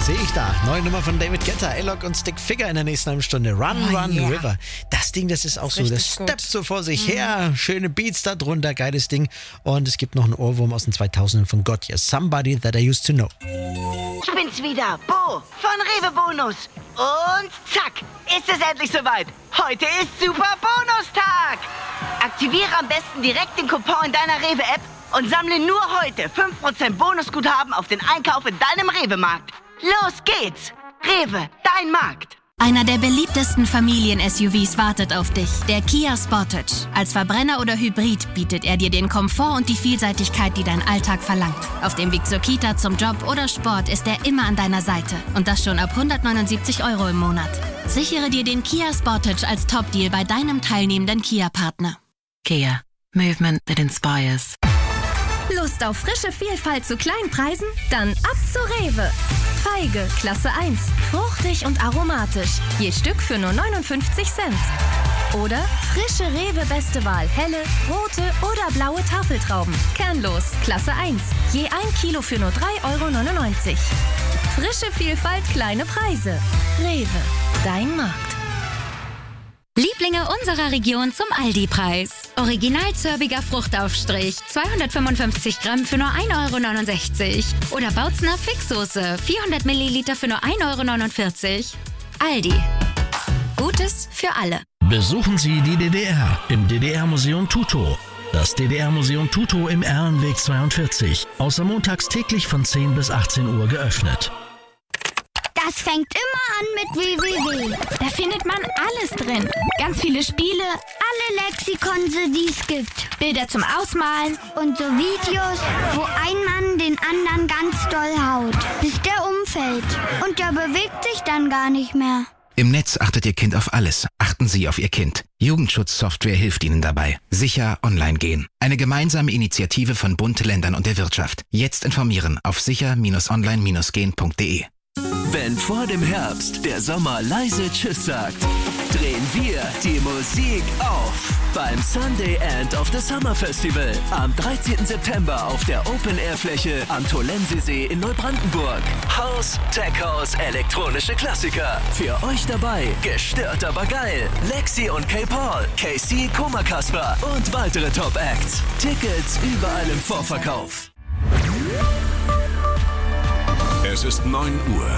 Sehe ich da. Neue Nummer von David Guetta, A-Lock und Stick Figure in der nächsten halben Stunde. Run, River. Das Ding, das ist auch so. Das steppt so vor sich her. Schöne Beats da drunter. Geiles Ding. Und es gibt noch einen Ohrwurm aus den 2000ern von Gotye. Somebody That I Used to Know. Ich bin's wieder, Bo von Rewe Bonus. Und zack, ist es endlich soweit. Heute ist Super Bonustag. Aktiviere am besten direkt den Coupon in deiner Rewe-App und sammle nur heute 5% Bonusguthaben auf den Einkauf in deinem Rewe-Markt. Los geht's! Rewe, dein Markt. Einer der beliebtesten Familien-SUVs wartet auf dich, der Kia Sportage. Als Verbrenner oder Hybrid bietet er dir den Komfort und die Vielseitigkeit, die dein Alltag verlangt. Auf dem Weg zur Kita, zum Job oder Sport ist er immer an deiner Seite. Und das schon ab 179 € im Monat. Sichere dir den Kia Sportage als Top-Deal bei deinem teilnehmenden Kia-Partner. Kia. Movement that inspires. Lust auf frische Vielfalt zu kleinen Preisen? Dann ab zu Rewe. Feige, Klasse 1. Fruchtig und aromatisch. Je Stück für nur 59 Cent. Oder frische Rewe Beste Wahl. Helle, rote oder blaue Tafeltrauben. Kernlos, Klasse 1. Je 1 Kilo für nur 3,99 €. Frische Vielfalt, kleine Preise. Rewe, dein Markt. Lieblinge unserer Region zum Aldi-Preis. Original zörbiger Fruchtaufstrich, 255 Gramm für nur 1,69 € Oder Bautzner Fixsoße, 400 Milliliter für nur 1,49 €. Aldi. Gutes für alle. Besuchen Sie die DDR im DDR-Museum Tutow. Das DDR-Museum Tutow im Erlenweg 42. Außer montags täglich von 10 bis 18 Uhr geöffnet. Das fängt immer an mit www. Da findet man alles drin. Ganz viele Spiele, alle Lexikonse, die es gibt. Bilder zum Ausmalen und so Videos, wo ein Mann den anderen ganz doll haut, bis der umfällt. Und der bewegt sich dann gar nicht mehr. Im Netz achtet Ihr Kind auf alles. Achten Sie auf Ihr Kind. Jugendschutzsoftware hilft Ihnen dabei. Sicher online gehen. Eine gemeinsame Initiative von Bund, Ländern und der Wirtschaft. Jetzt informieren auf sicher-online-gehen.de. Wenn vor dem Herbst der Sommer leise Tschüss sagt, drehen wir die Musik auf beim Sunday End of the Summer Festival am 13. September auf der Open-Air-Fläche am Tolensesee in Neubrandenburg. House, Tech House, elektronische Klassiker. Für euch dabei gestört aber geil. Lexi und K-Paul, KC, Koma Kasper und weitere Top-Acts. Tickets überall im Vorverkauf. Es ist 9 Uhr.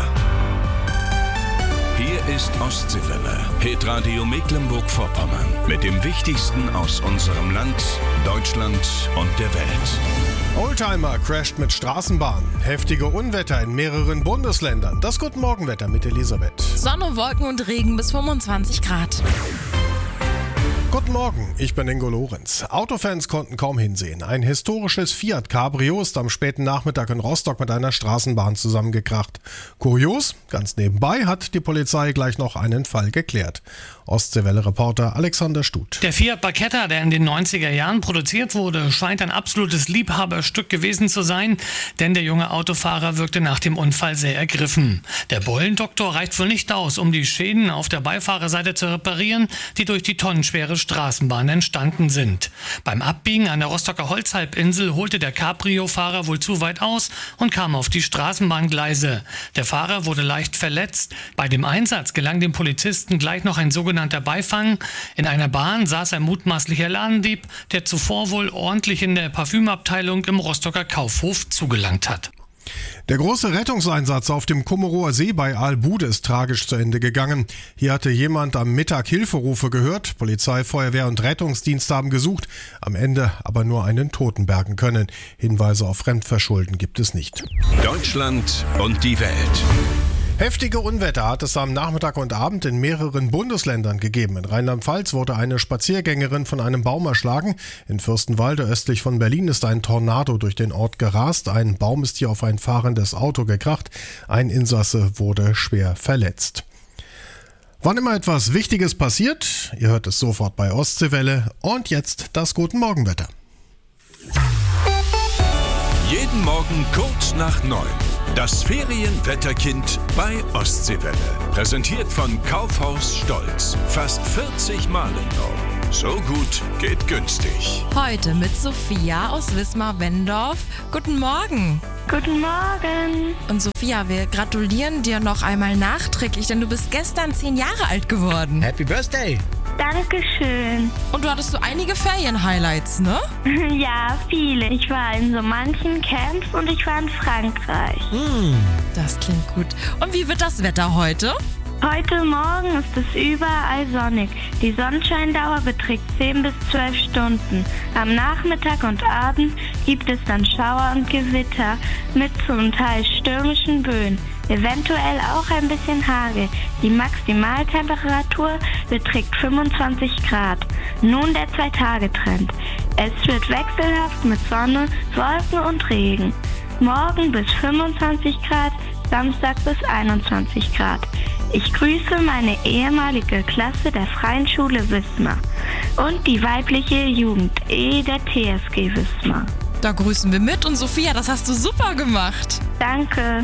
Hier ist Ostseewelle, Hitradio Mecklenburg-Vorpommern. Mit dem Wichtigsten aus unserem Land, Deutschland und der Welt. Oldtimer crasht mit Straßenbahn. Heftige Unwetter in mehreren Bundesländern. Das Guten Morgenwetter mit Elisabeth. Sonne, Wolken und Regen bis 25 Grad. Guten Morgen, ich bin Ingo Lorenz. Autofans konnten kaum hinsehen. Ein historisches Fiat Cabrio ist am späten Nachmittag in Rostock mit einer Straßenbahn zusammengekracht. Kurios, ganz nebenbei hat die Polizei gleich noch einen Fall geklärt. Ostseewelle-Reporter Alexander Stut. Der Fiat Barchetta, der in den 90er Jahren produziert wurde, scheint ein absolutes Liebhaberstück gewesen zu sein, denn der junge Autofahrer wirkte nach dem Unfall sehr ergriffen. Der Beulendoktor reicht wohl nicht aus, um die Schäden auf der Beifahrerseite zu reparieren, die durch die tonnenschwere Straßenbahn entstanden sind. Beim Abbiegen an der Rostocker Holzhalbinsel holte der Cabrio-Fahrer wohl zu weit aus und kam auf die Straßenbahngleise. Der Fahrer wurde leicht verletzt. Bei dem Einsatz gelang dem Polizisten gleich noch ein sogenannter Beifang. In einer Bahn saß ein mutmaßlicher Ladendieb, der zuvor wohl ordentlich in der Parfümabteilung im Rostocker Kaufhof zugelangt hat. Der große Rettungseinsatz auf dem Kummerower See bei Aalbude ist tragisch zu Ende gegangen. Hier hatte jemand am Mittag Hilferufe gehört. Polizei, Feuerwehr und Rettungsdienst haben gesucht, am Ende aber nur einen Toten bergen können. Hinweise auf Fremdverschulden gibt es nicht. Deutschland und die Welt. Heftige Unwetter hat es am Nachmittag und Abend in mehreren Bundesländern gegeben. In Rheinland-Pfalz wurde eine Spaziergängerin von einem Baum erschlagen. In Fürstenwalde östlich von Berlin ist ein Tornado durch den Ort gerast. Ein Baum ist hier auf ein fahrendes Auto gekracht. Ein Insasse wurde schwer verletzt. Wann immer etwas Wichtiges passiert, ihr hört es sofort bei Ostseewelle. Und jetzt das Guten Morgenwetter. Jeden Morgen kurz nach 9. Das Ferienwetterkind bei Ostseewelle. Präsentiert von Kaufhaus Stolz. Fast 40 Mal im Norden. So gut geht günstig. Heute mit Sophia aus Wismar-Wendorf. Guten Morgen. Guten Morgen. Und Sophia, wir gratulieren dir noch einmal nachträglich, denn du bist gestern 10 Jahre alt geworden. Happy Birthday! Dankeschön. Und du hattest so einige Ferien-Highlights, ne? Ja, viele. Ich war in so manchen Camps und ich war in Frankreich. Das klingt gut. Und wie wird das Wetter heute? Heute Morgen ist es überall sonnig. Die Sonnenscheindauer beträgt 10 bis 12 Stunden. Am Nachmittag und Abend gibt es dann Schauer und Gewitter mit zum Teil stürmischen Böen. Eventuell auch ein bisschen Hagel. Die Maximaltemperatur beträgt 25 Grad. Nun der 2-Tage-Trend. Es wird wechselhaft mit Sonne, Wolken und Regen. Morgen bis 25 Grad, Samstag bis 21 Grad. Ich grüße meine ehemalige Klasse der Freien Schule Wismar und die weibliche Jugend E der TSG Wismar. Da grüßen wir mit und Sophia, das hast du super gemacht. Danke.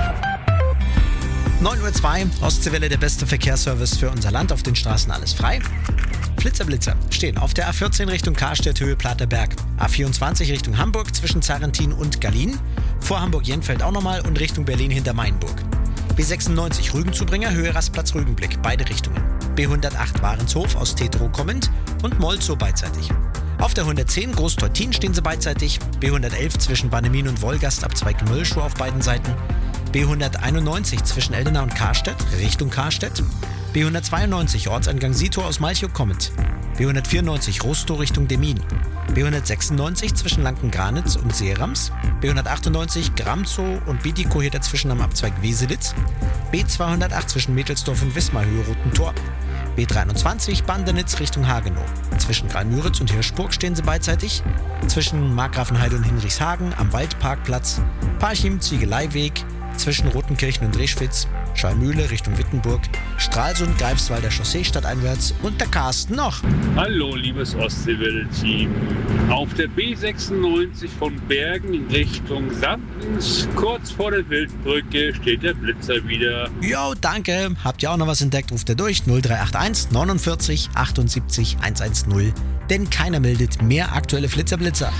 9:02 Uhr, Ostseewelle, der beste Verkehrsservice für unser Land, auf den Straßen alles frei. Flitzer stehen auf der A14 Richtung Karstedt, Höhe Platerberg. A24 Richtung Hamburg zwischen Zarrentin und Gallien. Vor Hamburg-Jenfeld auch nochmal und Richtung Berlin hinter Mainburg. B96 Rügenzubringer, Höhe Rastplatz Rügenblick, beide Richtungen. B108 Warenshof aus Tetrow kommend und Molzow beidseitig. Auf der 110 Großtortin stehen sie beidseitig. B111 zwischen Bannemin und Wolgast ab Zweigmüllschuh auf beiden Seiten. B191 zwischen Eldenau und Karstedt, Richtung Karstedt. B192 Ortseingang Sito aus Malchow kommend. B194 Rostow Richtung Demmin. B196 zwischen Lanken-Granitz und Seerams. B198 Gramzow und Bietigkow hier dazwischen am Abzweig Weselitz. B208 zwischen Mädelsdorf und Wismar, Höhe Roten Tor. B23 Bandenitz Richtung Hagenow. Zwischen Graal-Müritz und Hirschburg stehen sie beidseitig. Zwischen Markgrafenheide und Hinrichshagen am Waldparkplatz. Parchim-Ziegeleiweg. Zwischen Rotenkirchen und Reschwitz. Schallmühle Richtung Wittenburg, Stralsund, Greifswalder Chaussee stadteinwärts und der Carsten noch. Hallo, liebes Ostseewelle-Team. Auf der B96 von Bergen in Richtung Sandens, kurz vor der Wildbrücke, steht der Blitzer wieder. Jo, danke. Habt ihr auch noch was entdeckt? Ruft ihr durch 0381 49 78 110. Denn keiner meldet mehr aktuelle Flitzer-Blitzer.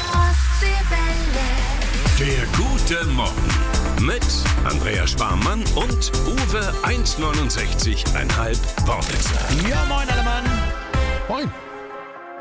Der gute Morgen. Mit Andrea Sparmann und Uwe 1,69,5 Wortwitzer. Ja, moin alle Mann. Moin.